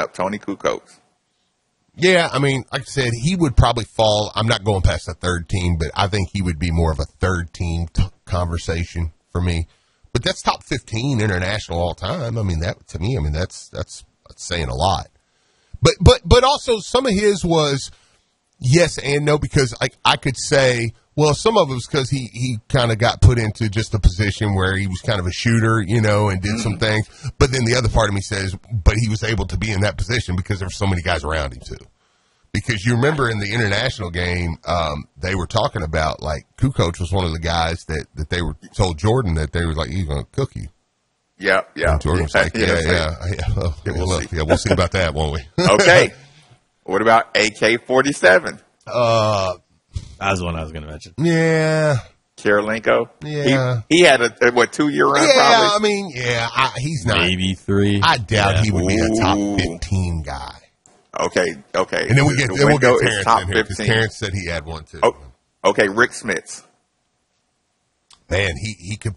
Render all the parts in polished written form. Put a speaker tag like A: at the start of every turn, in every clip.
A: up, Tony Kukoc.
B: Yeah, I mean, like I said, he would probably fall. I'm not going past the third team, but I think he would be more of a third team conversation for me. But that's top 15 international all time. I mean, that to me, I mean, that's saying a lot. But also some of his was yes and no, because I could say, well, some of it was because he kind of got put into just a position where he was kind of a shooter, you know, and did some things. But then the other part of me says, but he was able to be in that position because there were so many guys around him too. Because you remember in the international game, they were talking about, like, Kukoc was one of the guys that they were told Jordan that they were like, he's going to cook you.
A: Yeah.
B: And Jordan was like, we'll see about that, won't we?
A: Okay. What about AK-47?
C: That was the one I was going to mention.
B: Yeah.
A: Karolinko?
B: Yeah.
A: He had a 2-year run,
B: yeah,
A: probably?
B: I mean, yeah, he's not.
C: Maybe 3.
B: I doubt he would be a top 15 guy.
A: Okay.
B: And then we'll get Terrence
A: top
B: in here, because
A: 15.
B: Terrence said he had one too.
A: Oh, okay, Rick Smits.
B: Man, he could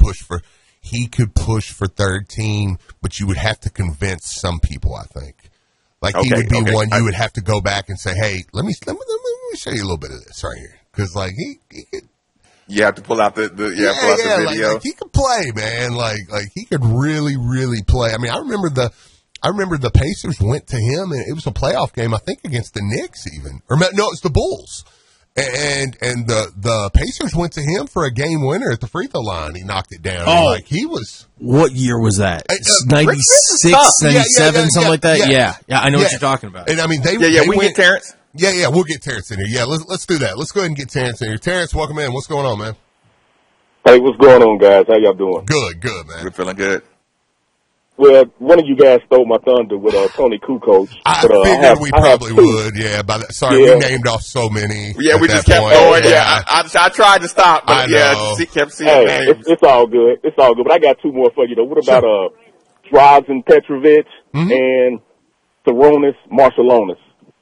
B: push for third team, but you would have to convince some people, I think. Like, he would be one you would have to go back and say, hey, let me show you a little bit of this right here. Because, like, he could.
A: You have to pull out the video.
B: Like he could play, man. Like he could really, really play. I mean, I remember the Pacers went to him, and it was a playoff game, I think, against the Knicks even. Or, no, it's the Bulls. And the Pacers went to him for a game winner at the free throw line. He knocked it down.
C: Oh.
B: Like, he was.
C: What year was that? 96, 97, something like that? Yeah, I know what you're talking about.
B: And I mean,
A: we get Terrence.
B: Yeah, we'll get Terrence in here. Yeah, let's do that. Let's go ahead and get Terrence in here. Terrence, welcome in. What's going on, man?
D: Hey, what's going on, guys? How y'all doing?
B: Good, man.
A: We're feeling good.
D: Well, one of you guys stole my thunder with Tony Kukoc.
B: I figured we probably would, yeah. We named off so many.
A: Yeah, we just kept going. Yeah, I tried to stop, but kept seeing names.
D: It's all good. It's all good. But I got 2 more for you, though. What about Drazen Petrovic and Sarunas Marciulionis?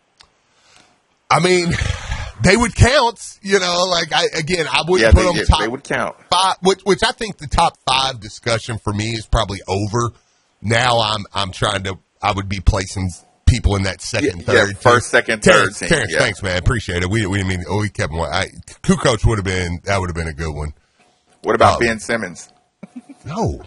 B: I mean, they would count, you know, like, I wouldn't put them top.
A: They would count.
B: 5, which I think the top 5 discussion for me is probably over. Now I would be placing people in that second, third.
A: First, second, third team.
B: Terrence, thanks, man. Appreciate it. We didn't mean, we kept one. Kukoc would have been a good one.
A: What about Ben Simmons?
B: No.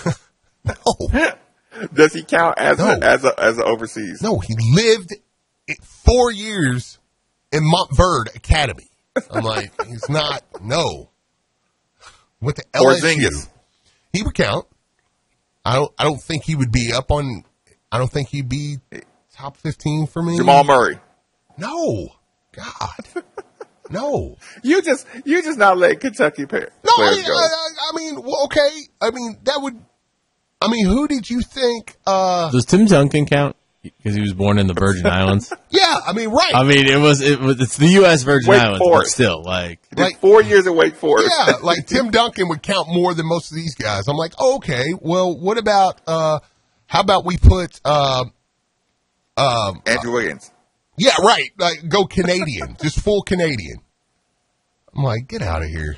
A: No. Does he count as a overseas?
B: No, he lived 4 years in Montverde Academy. I'm like, he's not. No. With the LSU,
A: Porzingis.
B: He would count. I don't think he would be up on. I don't think he'd be top 15 for me.
A: Jamal Murray.
B: No. God. No.
A: You just not letting Kentucky players go.
B: I mean, okay. I mean, that would. I mean, who did you think?
C: Does Tim Duncan count? Because he was born in the Virgin Islands.
B: Yeah, I mean, right.
C: I mean, it's the U.S. Virgin
A: Wake
C: Islands,
A: Forest.
C: but still, like
A: 4 years at Wake Forest.
B: Yeah, like Tim Duncan would count more than most of these guys. I'm like, okay, well, what about? How about we put
A: Andrew Wiggins?
B: Yeah, right. Like, go Canadian, just full Canadian. I'm like, get out of here.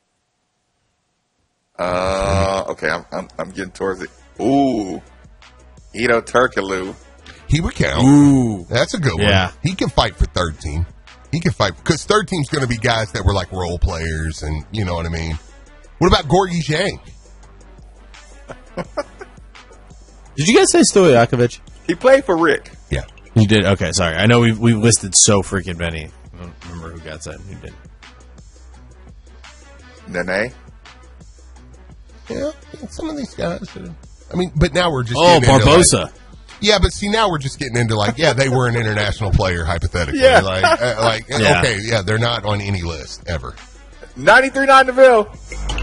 A: Okay, I'm getting towards it. Ooh, Ito Turkoglu.
B: He would count.
C: Ooh,
B: that's a good one.
C: Yeah,
B: he can fight for third team. He can fight because third team's going to be guys that were like role players, and you know what I mean. What about Gorgui Dieng?
C: Did you guys say Stojakovic?
A: He played for Rick.
B: Yeah,
C: you did. Okay, sorry. I know we listed so freaking many. I don't remember who got said. Who did?
A: Nene.
B: Yeah, some of these guys. I mean, but now we're just
C: Barbosa.
B: Yeah, but see, now we're just getting into like, yeah, they were an international player, hypothetically.
A: Yeah.
B: Okay, yeah, they're not on any list, ever.
A: 93.9 DeVille.